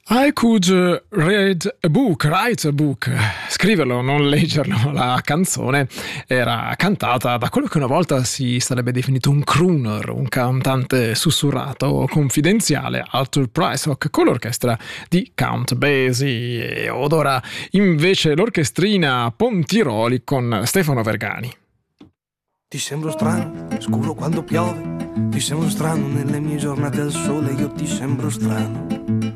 I could write a book, scriverlo, non leggerlo. La canzone era cantata da quello che una volta si sarebbe definito un crooner, un cantante sussurrato confidenziale, Arthur Prysock, con l'orchestra di Count Basie. Ed ora invece l'orchestrina Pontiroli con Stefano Vergani. Ti sembro strano, scuro quando piove, ti sembro strano nelle mie giornate al sole, io ti sembro strano.